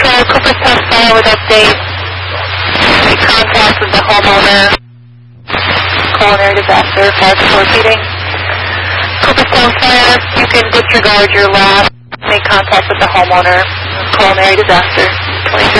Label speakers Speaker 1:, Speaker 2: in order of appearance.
Speaker 1: Control, Cooperstown Fire with update. Make contact with the homeowner. Culinary disaster, fire control repeating. Cooperstown Fire, you can disregard your last. Make contact with the homeowner. Culinary disaster, 23.